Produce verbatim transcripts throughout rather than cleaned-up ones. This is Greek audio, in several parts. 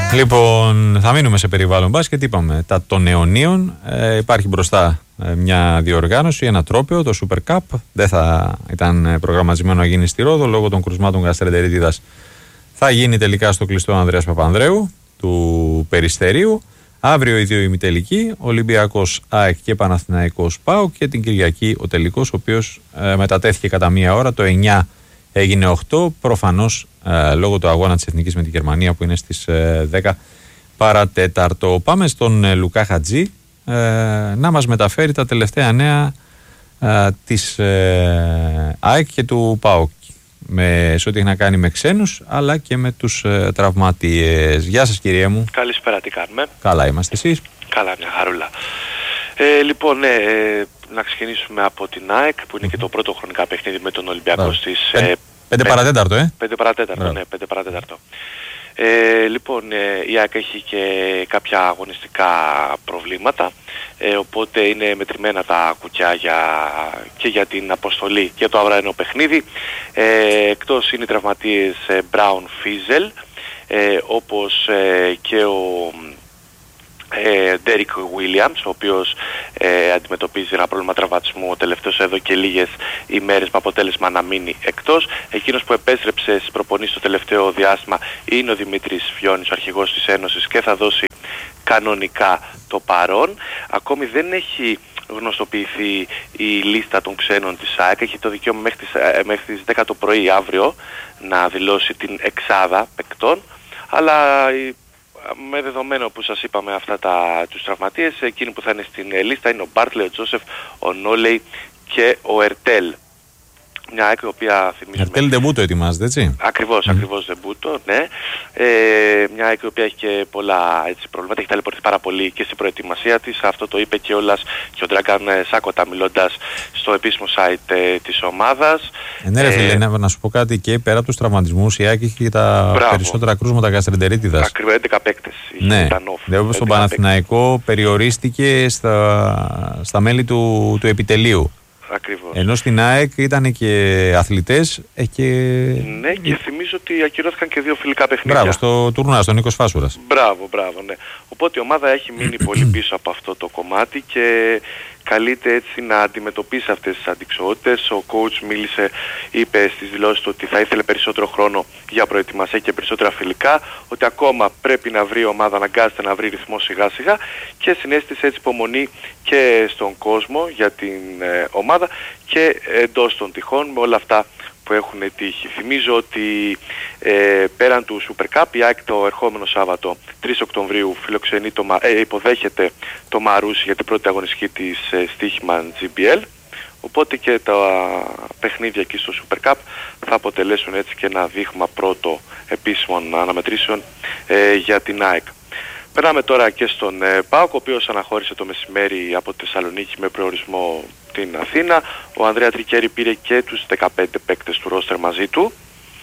Λοιπόν, θα μείνουμε σε περιβάλλον μπάσκετ. Είπαμε τα των αιωνίων. Ε, υπάρχει μπροστά ε, μια διοργάνωση, ένα τρόπαιο, το Super Cup. Δεν θα ήταν προγραμματισμένο να γίνει στη Ρόδο λόγω των κρουσμάτων γαστρεντερίτιδας. Θα γίνει τελικά στο κλειστό Ανδρέας Παπανδρέου του Περιστερίου. Αύριο οι δύο ημιτελικοί, Ολυμπιακός ΑΕΚ και Παναθηναϊκός ΠΑΟΚ, και την Κυριακή ο τελικός, ο οποίος ε, μετατέθηκε κατά μία ώρα. Το εννιά έγινε οκτώ, προφανώς ε, λόγω του αγώνα της Εθνικής με τη Γερμανία που είναι στις ε, δέκα παρατέταρτο. Πάμε στον ε, Λουκά Χατζή ε, να μας μεταφέρει τα τελευταία νέα ε, της ε, ΑΕΚ και του ΠΑΟΚ, με, σε ό,τι έχει να κάνει με ξένους αλλά και με τους ε, τραυματίες. Γεια σας κύριε μου. Καλησπέρα, τι κάνουμε? Καλά είμαστε, εσείς? Καλά, μια χαρούλα. Ε, λοιπόν, ναι, ε, να ξεκινήσουμε από την ΑΕΚ που είναι mm-hmm. και το πρώτο χρονικά παιχνίδι με τον Ολυμπιακό Μπράβο. στις... Πέντε, ε, πέντε παρατέταρτο, ε? Πέντε παρατέταρτο, Μπράβο. ναι, πέντε παρατέταρτο. Ε, λοιπόν, ε, η ΑΕΚ έχει και κάποια αγωνιστικά προβλήματα, ε, οπότε είναι μετρημένα τα κουκιά για, και για την αποστολή και το αυριανό παιχνίδι. Ε, εκτός είναι οι τραυματίες ε, Brown Fizzle, ε, όπως ε, και ο ε, Derek Williams, ο οποίος ε, αντιμετωπίζει ένα πρόβλημα τραυματισμού ο τελευταίος εδώ και λίγες ημέρες με αποτέλεσμα να μείνει εκτός. Εκείνος που επέστρεψε στις προπονήσεις το τελευταίο διάστημα είναι ο Δημήτρης Φιώνης, ο αρχηγός της Ένωσης, και θα δώσει κανονικά το παρόν. Ακόμη δεν έχει γνωστοποιηθεί η λίστα των ξένων της ΑΕΚ. Έχει το δικαίωμα μέχρι τις, μέχρι τις δέκα το πρωί αύριο να δηλώσει την εξάδα παικτών, αλλά με δεδομένο που σας είπαμε αυτά τα, τους τραυματίες, εκείνοι που θα είναι στην λίστα είναι ο Μπάρτλε, ο Τζόσεφ, ο Νόλεϊ και ο Ερτέλ. Μια ΑΕΚ η οποία θυμίζουμε... Ερτέλ ντεμπούτο ετοιμάζεται, έτσι? Ακριβώς, mm. ακριβώς ντεμπούτο, ναι. Ε, μια ΑΕΚ η οποία έχει και πολλά έτσι, προβλήματα, έχει ταλαιπωρηθεί πάρα πολύ και στην προετοιμασία της. Αυτό το είπε και όλας και ο Ντράγκαν Σάκοτα μιλώντας στο επίσημο site ε, της ομάδας. Ε, ναι ρε φίλε, ε, να, να σου πω κάτι, και πέρα από τους τραυματισμούς η ΑΕΚ έχει και τα Μπράβο. περισσότερα κρούσματα γαστρεντερίτιδας. Ακριβώς, έντεκα παίκτες. Ναι, δηλαδή στον Παναθηναϊκό περιορίστηκε στα, στα μέλη του, του επιτελείου. Ακριβώς. Ενώ στην ΑΕΚ ήταν και αθλητές ε, και... Ναι, και θυμίζω ότι ακυρώθηκαν και δύο φιλικά παιχνίδια. Μπράβο, στο τουρνουά, στον Νίκος Φάσουρας. Μπράβο, μπράβο, ναι. Οπότε η ομάδα έχει μείνει πολύ πίσω από αυτό το κομμάτι και καλείται έτσι να αντιμετωπίσει αυτές τις αντικσοότητες. Ο coach μίλησε, είπε στις δηλώσεις του ότι θα ήθελε περισσότερο χρόνο για προετοιμασία και περισσότερα φιλικά, ότι ακόμα πρέπει να βρει η ομάδα, αναγκάζεται να βρει ρυθμό σιγά σιγά, και συνέστησε έτσι υπομονή και στον κόσμο για την ε, ομάδα και εντός των τυχών με όλα αυτά που έχουν τύχει. Θυμίζω ότι ε, πέραν του Super Cup η ΑΕΚ το ερχόμενο Σάββατο τρεις Οκτωβρίου φιλοξενεί το, ε, υποδέχεται το Μαρούσι για την πρώτη αγωνιστική της ε, Στίχημαν τζι μπι ελ, οπότε και τα παιχνίδια εκεί στο Super Cup θα αποτελέσουν έτσι και ένα δείγμα πρώτο επίσημων αναμετρήσεων ε, για την ΑΕΚ. Περνάμε τώρα και στον ε, ΠΑΟΚ, ο οποίος αναχώρησε το μεσημέρι από τη Θεσσαλονίκη με προορισμό την Αθήνα. Ο Ανδρέα Τρικέρη πήρε και τους δεκαπέντε παίκτες του ρόστερ μαζί του.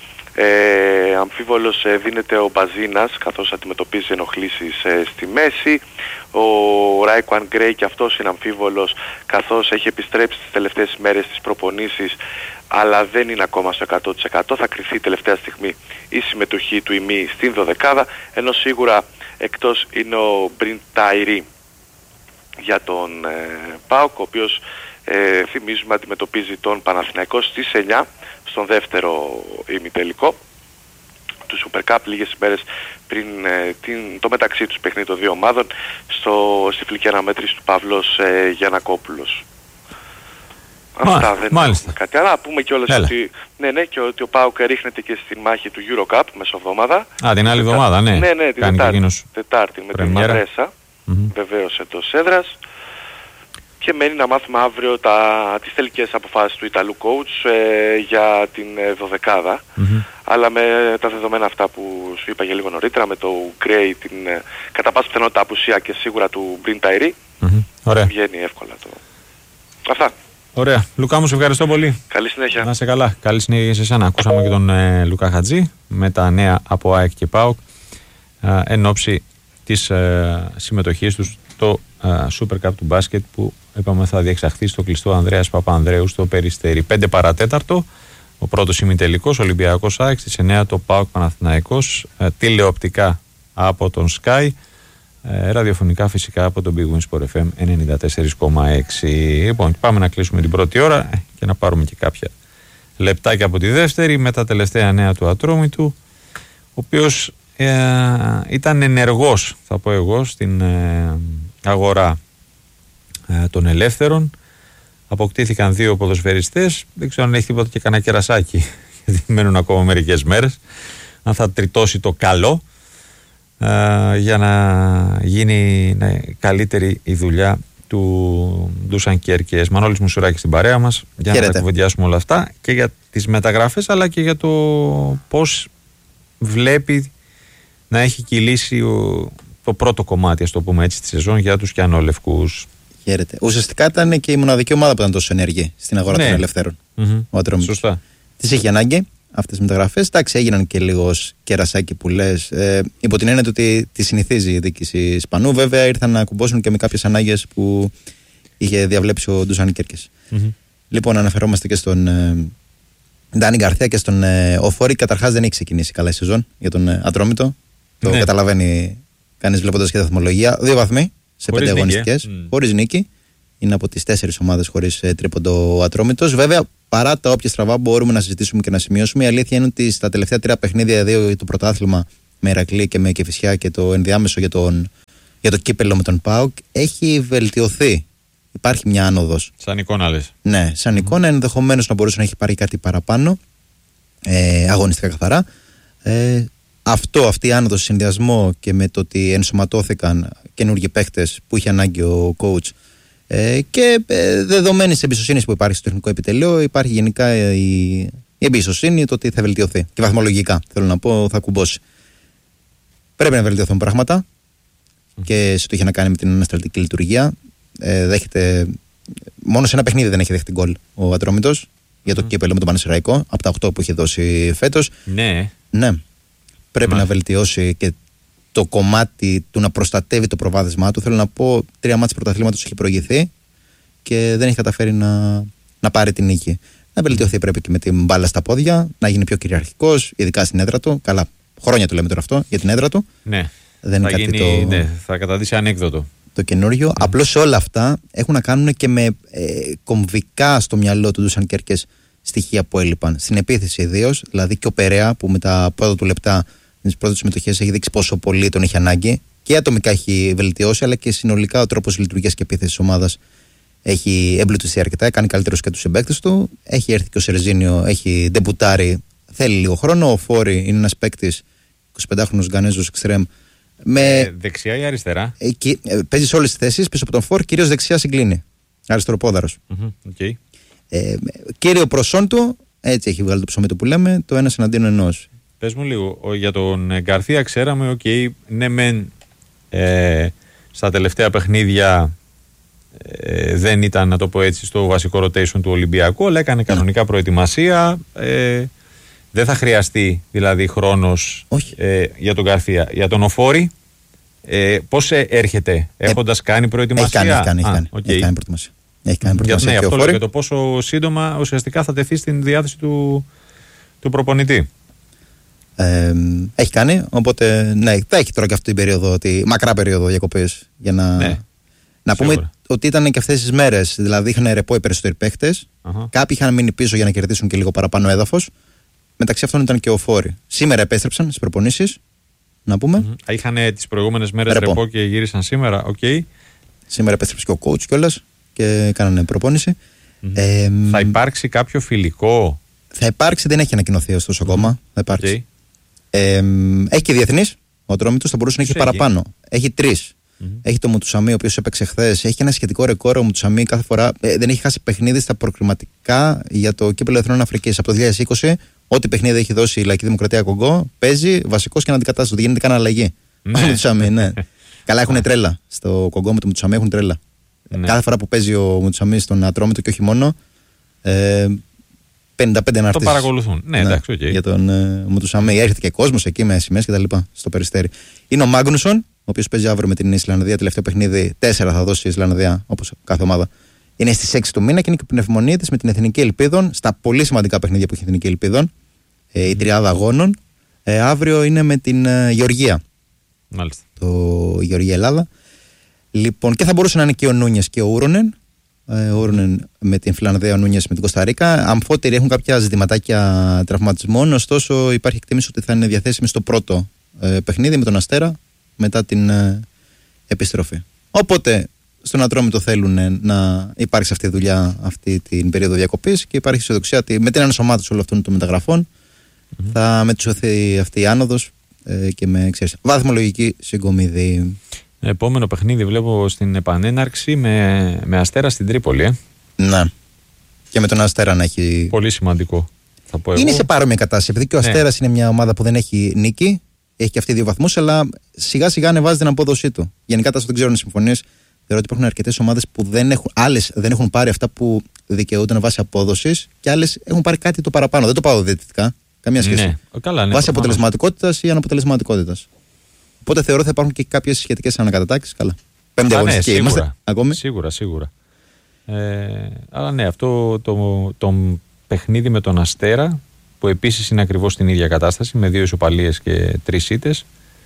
Ε, αμφίβολος ε, δίνεται ο Μπαζίνας, καθώς αντιμετωπίζει ενοχλήσεις ε, στη μέση. Ο Ράικουαν Γκρέι και αυτός είναι αμφίβολος, καθώς έχει επιστρέψει τις τελευταίες μέρες στις προπονήσεις, αλλά δεν είναι ακόμα στο εκατό τοις εκατό. Θα κριθεί τελευταία στιγμή η συμμετοχή του ημί στην δωδεκάδα, ενώ σίγουρα εκτός είναι ο Μπριντ Τάιρι για τον ε, ΠΑΟΚ, ο οποίος ε, θυμίζουμε αντιμετωπίζει τον Παναθηναϊκό στις εννιά στον δεύτερο ημιτελικό του Super Cup, λίγες ημέρες πριν ε, την, το μεταξύ τους παιχνίδι των δύο ομάδων στο, στη φιλική αναμέτρηση του Παύλος ε, Γιαννακόπουλος. Μα, Αυτά δεν μάλιστα. έχουμε κάτι. Αλλά πούμε κιόλας ότι, ναι, ναι, και ότι ο ΠΑΟΚ ρίχνεται και στη μάχη του Eurocup μεσοβδόμαδα. Α, την άλλη εβδομάδα, ναι. Ναι, ναι, την Κάνει Τετάρτη, τετάρτη με την Μαδρέσα, mm-hmm. βεβαίως εντός έδρας. Και μένει να μάθουμε αύριο τα, τις τελικές αποφάσεις του Ιταλού coach ε, για την ε, δωδεκάδα. Mm-hmm. Αλλά με τα δεδομένα αυτά που σου είπα για λίγο νωρίτερα, με το Gray, την ε, κατά πάσα πιθανότητα απουσία και σίγουρα του Μπριντ Τάιρι, mm-hmm. βγαίνει εύκολα το. Αυτά. Ωραία. Λουκά μου, σε ευχαριστώ πολύ. Καλή συνέχεια. Να είσαι καλά. Καλή συνέχεια σε εσένα. Ακούσαμε και τον ε, Λουκά Χατζή με τα νέα από ΑΕΚ και ΠΑΟΚ ε, εν ώψη της ε, συμμετοχής τους στο ε, Super Cup του μπάσκετ που είπαμε θα διεξαχθεί στο κλειστό Ανδρέας Παπανδρέου στο Περιστέρι. πέντε παρατέταρτο ο πρώτος ημιτελικός, Ολυμπιακός ΑΕΚ, στις εννιά το ΠΑΟΚ Παναθηναϊκός, ε, τηλεοπτικά από τον Sky, ε, ραδιοφωνικά φυσικά από τον Big Win Sport εφ εμ ενενήντα τέσσερα κόμμα έξι. Λοιπόν, πάμε να κλείσουμε την πρώτη ώρα και να πάρουμε και κάποια λεπτάκια από τη δεύτερη με τα τελευταία νέα του Ατρόμητου, ο οποίος ε, ήταν ενεργός, θα πω εγώ, στην ε, αγορά ε, των ελεύθερων. Αποκτήθηκαν δύο ποδοσφαιριστές, δεν ξέρω αν έχει τίποτα και κανένα κερασάκι, γιατί μένουν ακόμα μερικές μέρες, αν θα τριτώσει το καλό ε, για να γίνει ναι, καλύτερη η δουλειά του Ντούσαν Κέρκες. Μανώλης Μουσουράκης στην παρέα μας για Χαίρετε. Να τα κουβεντιάσουμε όλα αυτά και για τις μεταγραφές αλλά και για το πώς βλέπει να έχει κυλήσει ο, το πρώτο κομμάτι, ας το πούμε έτσι, τη σεζόν για τους κιανόλευκους. Χαίρετε. Ουσιαστικά ήταν και η μοναδική ομάδα που ήταν τόσο ενεργή στην αγορά ναι. των ελευθέρων. Mm-hmm. Ο Ατρόμητος. Σωστά. Τις είχε ανάγκη αυτές τις μεταγραφές. Εντάξει, έγιναν και λίγο κερασάκι που λες. Ε, υπό την έννοια του ότι τη συνηθίζει η διοίκηση Ισπανού. Βέβαια ήρθαν να κουμπώσουν και με κάποιες ανάγκες που είχε διαβλέψει ο Ντούσαν Κέρκες. Mm-hmm. Λοιπόν, αναφερόμαστε και στον ε, Ντάνι Γκαρθία και στον ε, Οφόρη. Καταρχάς δεν έχει ξεκινήσει καλά η σεζόν για τον ε, Ατρόμητο. Το ναι. καταλαβαίνει κανείς βλέποντας και τα βαθμολογία. Δύο βαθμοί σε χωρίς πέντε αγωνιστικές. Mm. Χωρίς νίκη. Είναι από τις τέσσερις ομάδες χωρίς ε, τρίποντο ο Ατρόμητος. Βέβαια, παρά τα όποια στραβά μπορούμε να συζητήσουμε και να σημειώσουμε, η αλήθεια είναι ότι στα τελευταία τρία παιχνίδια, δύο το πρωτάθλημα με Ηρακλή και με Κηφισιά και το ενδιάμεσο για, τον, για το κύπελο με τον ΠΑΟΚ, έχει βελτιωθεί. Υπάρχει μια άνοδος. Σαν εικόνα λες. Ναι, σαν mm. εικόνα ενδεχομένως να μπορούσε να έχει πάρει κάτι παραπάνω, ε, αγωνιστικά καθαρά. Ε, αυτό, αυτή η άνοδος, συνδυασμό και με το ότι ενσωματώθηκαν καινούργιοι παίχτες που είχε ανάγκη ο coach. Ε, και ε, δεδομένης εμπιστοσύνης που υπάρχει στο τεχνικό επιτελείο, υπάρχει γενικά ε, η, η εμπιστοσύνη το ότι θα βελτιωθεί. Και βαθμολογικά, θέλω να πω, θα κουμπώσει. Πρέπει να βελτιωθούν πράγματα mm. και σε το είχε να κάνει με την ανασταλτική λειτουργία. Ε, δέχεται, μόνο σε ένα παιχνίδι δεν έχει δεχτεί γκολ ο Ατρόμητος mm. για το κύπελο με τον Πανσεραϊκό από τα οκτώ που είχε δώσει φέτος. Ναι. Ναι. Πρέπει Μα. να βελτιώσει και το κομμάτι του να προστατεύει το προβάδισμά του. Θέλω να πω, τρία μάτς πρωταθλήματος έχει προηγηθεί και δεν έχει καταφέρει να, να πάρει την νίκη. Να βελτιωθεί πρέπει και με την μπάλα στα πόδια, να γίνει πιο κυριαρχικός, ειδικά στην έδρα του. Καλά, χρόνια του λέμε τώρα αυτό για την έδρα του. Ναι, δεν θα, είναι γίνει, κάτι το, ναι, θα καταδείξει ανέκδοτο. Το καινούριο. Mm. Απλώς όλα αυτά έχουν να κάνουν και με ε, κομβικά στο μυαλό του Ντούσαν Κέρκες στοιχεία που έλειπαν. Στην επίθεση ιδίως, δηλαδή και ο Περέα που με τα πρώτα του λεπτά τις πρώτες συμμετοχές έχει δείξει πόσο πολύ τον έχει ανάγκη και ατομικά έχει βελτιώσει, αλλά και συνολικά ο τρόπος λειτουργίας και επίθεσης της ομάδας έχει εμπλουτιστεί αρκετά, κάνει καλύτερους και τους συμπαίκτες του. Έχει έρθει και ο Σερζίνιο, έχει ντεμπουτάρει, θέλει λίγο χρόνο. Ο Φόρη είναι ένας παίκτης, εικοσιπεντάχρονος Γκανέζος εξτρέμ. Με... Ε, δεξιά ή αριστερά. Ε, και, ε, παίζει σε όλες τις θέσεις, πίσω από τον Φόρ, κυρίως δεξιά συγκλίνει. Αριστεροπόδαρος. Mm-hmm, okay. ε, κύριο προσόν του, έτσι έχει βγάλει το ψωμί του που λέμε, το ένας εναντίον ενός. Πες μου λίγο, για τον Γκαρθία ξέραμε, οκ, okay, ναι μεν ε, στα τελευταία παιχνίδια ε, δεν ήταν, να το πω έτσι, στο βασικό rotation του Ολυμπιακού, αλλά έκανε κανονικά προετοιμασία. Ε, δεν θα χρειαστεί δηλαδή χρόνος ε, για τον Γκαρθία. Για τον Οφόρη, ε, πώς έρχεται, έχοντας ε, κάνει προετοιμασία. Έχει κάνει, έχει κάνει, έχει κάνει, okay. έχει κάνει προετοιμασία. Έχει κάνει προετοιμασία. Για, ναι, αυτό λέω, και το πόσο σύντομα ουσιαστικά θα τεθεί στην διάθεση του, του προπονητή. Ε, έχει κάνει, οπότε ναι, θα έχει τώρα και αυτή την περίοδο, τη μακρά περίοδο διακοπές για να, ναι, να πούμε ότι ήταν και αυτές τις μέρες, δηλαδή είχαν ρεπό οι περισσότεροι παίχτες, uh-huh. κάποιοι είχαν μείνει πίσω για να κερδίσουν και λίγο παραπάνω έδαφος, μεταξύ αυτών ήταν και ο Φόρη. Σήμερα επέστρεψαν στις προπονήσεις, να πούμε. Mm-hmm. Είχαν τις προηγούμενες μέρες ρεπό. ρεπό και γύρισαν σήμερα, οκ. Okay. Σήμερα επέστρεψε και ο coach κιόλας και κάνανε προπόνηση. Mm-hmm. Ε, θα υπάρξει κάποιο φιλικό? Θα υπάρξει, δεν έχει ανακοινωθεί ωστόσο mm-hmm. ακόμα. Θα υπάρξει. Okay. Ε, έχει και διεθνής. Ο Ατρόμητος θα μπορούσε να έχει και παραπάνω. Έχει τρεις. Mm-hmm. Έχει το Μουτσαμί, ο οποίος έπαιξε χθες. Έχει ένα σχετικό ρεκόρ ο Μουτσαμί κάθε φορά. Ε, δεν έχει χάσει παιχνίδι στα προκριματικά για το κύπελλο Εθνών Αφρικής. Από το δύο χιλιάδες είκοσι, ό,τι παιχνίδι έχει δώσει η Λαϊκή Δημοκρατία Κονγκό, παίζει βασικός και αναντικατάστατος. Δεν γίνεται καν αλλαγή. Ναι. Μουτσαμί, ναι. Καλά, έχουν τρέλα. Στο Κονγκό με το Μουτσαμί έχουν τρέλα. Ναι. Κάθε φορά που παίζει ο Μουτσαμί στον Ατρόμητο και όχι μόνο. Ε, πενήντα πέντε αναρτήσεις. Το παρακολουθούν. Ναι, ναι, εντάξει, okay. Για τον ε, Μουτσαμί. Έρχεται και κόσμος εκεί με σημαίες και τα λοιπά στο Περιστέρι. Είναι ο Μάγνουσον, ο οποίος παίζει αύριο με την Ισλανδία. Τελευταίο παιχνίδι τέσσερα θα δώσει η Ισλανδία, όπως κάθε ομάδα. Είναι στις έξι του μήνα και είναι και πνευμονία της με την Εθνική Ελπίδων στα πολύ σημαντικά παιχνίδια που έχει η Εθνική Ελπίδων. Ε, η τριάδα αγώνων. Ε, αύριο είναι με την ε, Γεωργία. Μάλιστα. Το Γεωργία Ελλάδα. Λοιπόν, και θα μπορούσε να είναι και ο Νούνιες και ο Ούρονεν. Ε, ο Ούρονεν με την Φιλανδία, ο Νούνιες με την Κοσταρίκα. Αμφότεροι έχουν κάποια ζητηματάκια τραυματισμών, ωστόσο υπάρχει εκτίμηση ότι θα είναι διαθέσιμοι στο πρώτο ε, παιχνίδι με τον Αστέρα μετά την ε, επιστροφή. Οπότε στον Ατρόμητο θέλουν να υπάρξει αυτή η δουλειά αυτή την περίοδο διακοπής και υπάρχει αισιοδοξία ότι με την ενσωμάτωση όλων αυτών των μεταγραφών mm-hmm. θα μετουσιωθεί αυτή η άνοδος ε, και με ξέρεις, βαθμολογική συγκομιδή. Επόμενο παιχνίδι βλέπω στην επανέναρξη με, με Αστέρα στην Τρίπολη. Ε. Ναι. Και με τον Αστέρα να έχει. Πολύ σημαντικό. Θα πω εγώ. Είναι σε παρόμοια κατάσταση. Επειδή και ο Αστέρας ναι. είναι μια ομάδα που δεν έχει νίκη, έχει και αυτή δύο βαθμούς, αλλά σιγά σιγά ανεβάζει την απόδοσή του. Γενικά, τα δεν ξέρω αν συμφωνείς. Θεωρώ ότι υπάρχουν αρκετές ομάδες που δεν έχουν, άλλες δεν έχουν πάρει αυτά που δικαιούνται βάσει απόδοσης και άλλες έχουν πάρει κάτι το παραπάνω. Δεν το πάω διαιτητικά. Καμία σχέση. Ναι. Καλά, ναι, βάσει αποτελεσματικότητας ή αναποτελεσματικότητας. Οπότε θεωρώ ότι θα υπάρχουν και κάποιες σχετικές ανακατατάξεις. Καλά. Πέμπτη αγωνιστική ναι, είμαστε ακόμη. Σίγουρα, σίγουρα. Ε, αλλά ναι, αυτό το, το, το παιχνίδι με τον Αστέρα, που επίσης είναι ακριβώς στην ίδια κατάσταση, με δύο ισοπαλίες και τρεις ήττες,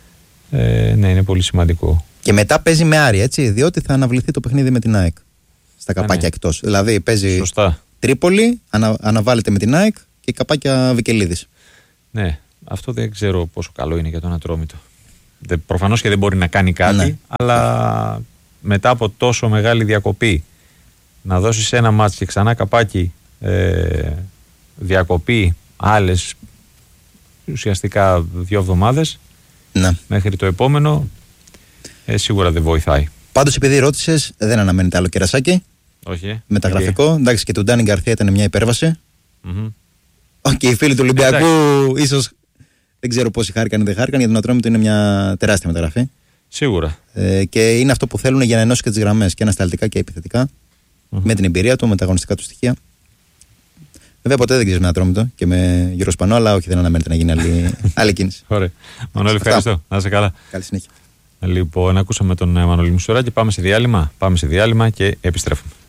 ε, ναι, είναι πολύ σημαντικό. Και μετά παίζει με Άρη, έτσι, διότι θα αναβληθεί το παιχνίδι με την ΑΕΚ. Στα καπάκια ναι. εκτός. Δηλαδή παίζει Σωστά. Τρίπολη, ανα, αναβάλλεται με την ΑΕΚ και καπάκια Βικελίδης. Ναι, αυτό δεν ξέρω πόσο καλό είναι για τον Ατρόμητο. Προφανώς και δεν μπορεί να κάνει κάτι, ναι. αλλά μετά από τόσο μεγάλη διακοπή να δώσεις ένα μάτς και ξανά καπάκι ε, διακοπή άλλες ουσιαστικά δύο εβδομάδες ναι. μέχρι το επόμενο ε, σίγουρα δεν βοηθάει. Πάντως επειδή ρώτησες δεν αναμένεται άλλο κερασάκι. Όχι. Μεταγραφικό. Okay. Εντάξει, και του Ντάνι Γκαρθία ήταν μια υπέρβαση. Mm-hmm. Okay, οι φίλοι του Ολυμπιακού ίσως δεν ξέρω πόσοι χάρηκαν ή δεν χάρηκαν, γιατί το Ατρόμητο είναι μια τεράστια μεταγραφή. Σίγουρα. Ε, και είναι αυτό που θέλουν για να ενώσει και τις γραμμές και ανασταλτικά και επιθετικά. Mm-hmm. Με την εμπειρία του, με τα αγωνιστικά του στοιχεία. Βέβαια ποτέ δεν ξέρεις με Ατρόμητο και με Γιώργο Σπανό, αλλά όχι, δεν αναμένεται να γίνει άλλη, άλλη κίνηση. Ωραία. Μανώλη, ευχαριστώ. Να είσαι καλά. Καλή συνέχεια. Λοιπόν, ακούσαμε τον Μανώλη Μουσουράκη. Πάμε σε διάλειμμα. Πάμε σε διάλειμμα και επιστρέφουμε.